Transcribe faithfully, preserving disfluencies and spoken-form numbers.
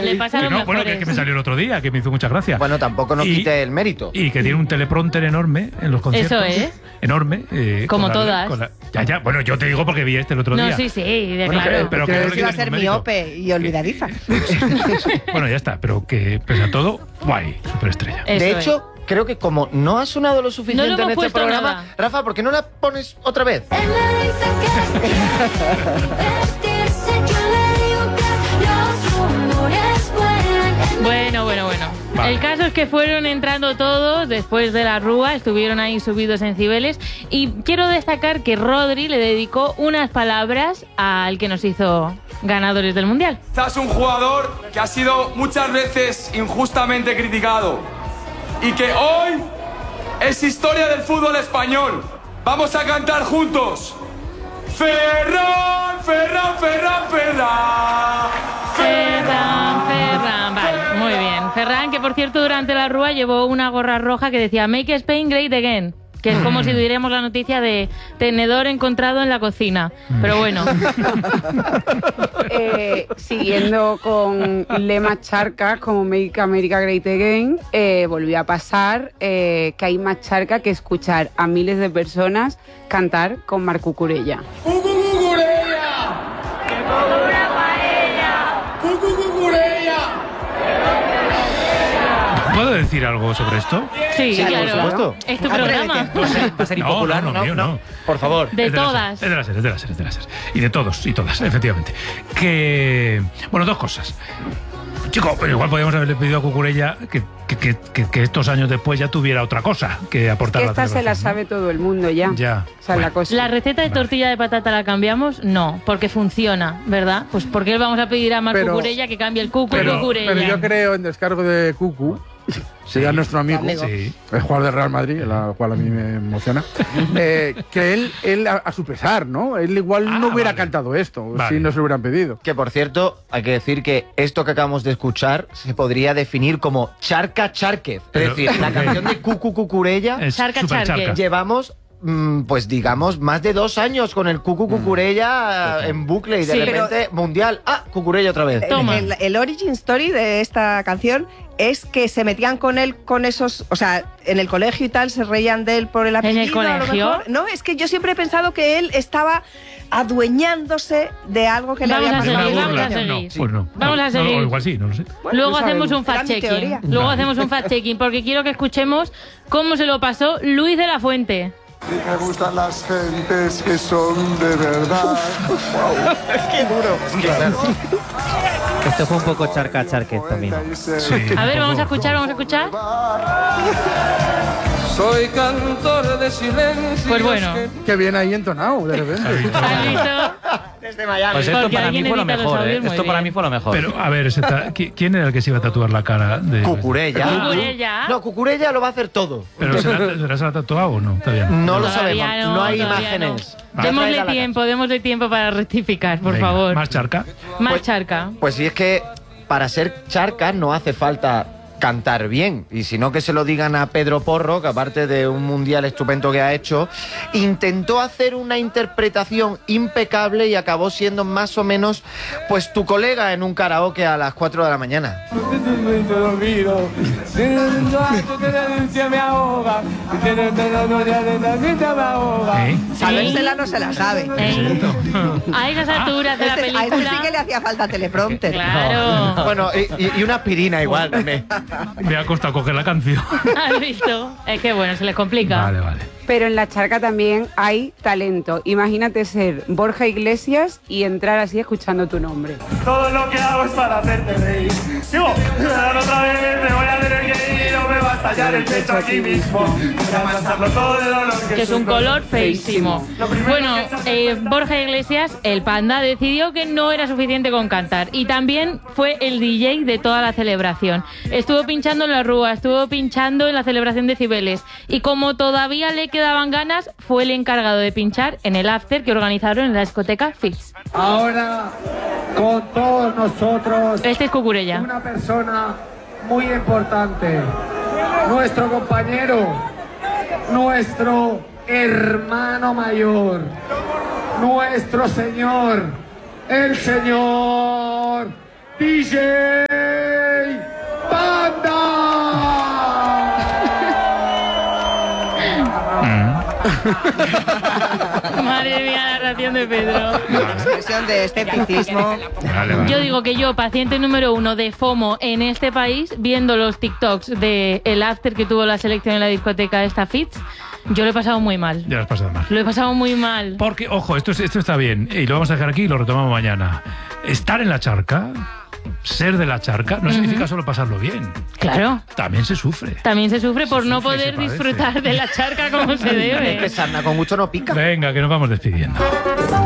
le pasa a los no, mejores. bueno, que, que me salió el otro día, que me hizo mucha gracia. Bueno, tampoco nos Y- quite el mérito. Y que tiene un teleprompter enorme en los conciertos. Eso es. Enorme. eh, Como con la- todas. con la- ya, ya. Bueno, yo te digo porque vi este el otro No, día. sí, sí, de Bueno, claro. que- pero que no le que quito iba a ningún ser mérito. miope y olvidadiza. Bueno, ya está, pero que pese a todo, guay, superestrella. Eso De es. hecho, creo que como no ha sonado lo suficiente No lo hemos en este puesto programa, nada. Rafa, ¿por qué no la pones otra vez? Él me dice que divertirse, yo le digo que los rumores vuelan. Bueno, bueno, bueno. Vale. El caso es que fueron entrando todos después de la rúa, estuvieron ahí subidos en Cibeles y quiero destacar que Rodri le dedicó unas palabras al que nos hizo ganadores del Mundial. Estás un jugador que ha sido muchas veces injustamente criticado y que hoy es historia del fútbol español. Vamos a cantar juntos. Ferran, Ferran, Ferran, Ferran. Ferran, Ferran, vale, muy bien. Ferran, que por cierto durante la rúa llevó una gorra roja que decía Make Spain Great Again, que es como si diéramos la noticia de tenedor encontrado en la cocina. Pero bueno, Eh, siguiendo con lemas charcas como Make America Great Again, eh, volvió a pasar eh, que hay más charca que escuchar a miles de personas cantar con Marc Cucurella. ¿Puedo decir algo sobre esto? sí, Sí, por claro. supuesto. Es tu programa. Va a ser No, impopular. no, no, mío, no. Por favor. De Es la todas. SER, Es de la SER, es de la SER, es de la SER. Y de todos y todas, efectivamente. Que. Bueno, dos cosas. Chico, pero igual podríamos haberle pedido a Cucurella que, que, que, que- que estos años después ya tuviera otra cosa que aportar Que a la esta se la celebración, sabe todo el mundo ya. ¿no? Ya. O sea, Bueno. la cosa. ¿La receta de Vale. tortilla de patata la cambiamos? No, porque funciona, ¿verdad? Pues ¿por qué le vamos a pedir a Marc Pero- Cucurella que cambie el cucu pero- Cucurella? Pero yo creo en descargo de Cucu, sería nuestro amigo, amigo. Sí. el jugador del Real Madrid, la cual a mí me emociona, eh, que él, él a, a su pesar, ¿no? Él igual Ah, no hubiera vale. cantado esto Vale. si no se lo hubieran pedido. Que por cierto, hay que decir que esto que acabamos de escuchar se podría definir como Charca Charquez. Es Pero- decir, la canción de Cucu Cucurella Es Charca, super charque. charca. llevamos, mm, pues digamos, más de dos años con el Cucu Cucurella eh, en bucle y de Sí. repente mundial. Ah, Cucurella otra vez. El, Toma. el- el origin story de esta canción es que se metían con él con esos, o sea, en el colegio y tal, se reían de él por el apellido. el a lo colegio? mejor. No, es que yo siempre he pensado que él estaba adueñándose de algo que Vamos le a había ¿De una seguir, pasado. vamos a burla? seguir. No, pues no. Vamos No, a no, seguir. o igual sí, no lo sé. Bueno, Luego no hacemos sabemos. un fact Era mi checking. teoría. Luego Vale. hacemos un fact checking porque quiero que escuchemos cómo se lo pasó Luis de la Fuente. Me gustan las gentes que son de verdad. Qué duro. Es que, claro. Esto fue un poco charca charque también. Sí, A ver, un vamos a poco. escuchar, vamos a escuchar. Soy cantor de silencio. Pues bueno. Que viene ahí entonado, de repente. ¿Has visto? Desde Miami. Pues esto Porque para mí alguien fue lo edita los mejor, ¿eh? audios muy Esto para bien. mí fue lo mejor. Pero, a ver, ese ta- ¿qui- ¿quién era el que se iba a tatuar la cara de Cucurella. Cucurella. No, Cucurella lo va a hacer todo. ¿Pero será, será, será tatuado o no? Todavía no. No lo Todavía sabemos. No, hay todavía imágenes. no. Ya Démosle traerá la tiempo, démosle tiempo para rectificar, por Venga, favor. Más charca. Más Pues- charca. Pues sí, es que para ser charca no hace falta cantar bien. Y si no, que se lo digan a Pedro Porro, que aparte de un mundial estupendo que ha hecho, intentó hacer una interpretación impecable y acabó siendo más o menos pues tu colega en un karaoke a las cuatro de la mañana. ¿Eh? Sabérsela no se la sabe. ¿Eh? A esas alturas de la Este- a este película. sí que le hacía falta teleprompter. Claro. Bueno, y, y- y una aspirina igual también. Me ha costado coger la canción. ¿Has visto? Es que bueno, se les complica. Vale, vale. Pero en la charca también hay talento. Imagínate ser Borja Iglesias y entrar así escuchando tu nombre. Todo lo que hago es para hacerte reír. Digo, otra vez me voy a tener que ir o me va a estallar el pecho aquí mismo. Voy a pasarlo todo de dolor Que es un color feísimo. Bueno, eh, Borja Iglesias, el panda, decidió que no era suficiente con cantar. Y también fue el D J de toda la celebración. Estuvo pinchando en la rúa, estuvo pinchando en la celebración de Cibeles. Y como todavía le quedaban ganas, fue el encargado de pinchar en el after que organizaron en la discoteca Fix. Ahora, con todos nosotros, Este es Cucurella. una persona muy importante, nuestro compañero, nuestro hermano mayor, nuestro señor, el señor D J Madre mía, la narración de Pedro. Expresión de escepticismo. Vale, vale. Yo digo que yo, paciente número uno de FOMO en este país, viendo los TikToks de el after que tuvo la selección en la discoteca esta Fitz, yo lo he pasado muy mal. Ya lo has pasado mal. Lo he pasado muy mal. Porque, ojo, esto, es- esto está bien, y lo vamos a dejar aquí y lo retomamos mañana. Estar en la charca, ser de la charca, no significa solo pasarlo bien. Claro. También se sufre. También se sufre por no sufre y se poder padece. disfrutar de la charca como se Es que debe. sarna con gusto no pica. Venga, que nos vamos despidiendo.